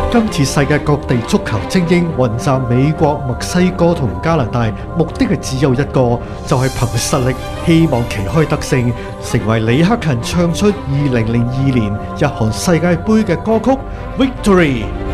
今次世界各地足球精英雲集美國、墨西哥同加拿大，目的係只有一個，就係憑實力，希望旗開得勝，成為李克勤唱出2002年日韓世界盃嘅歌曲《Victory》。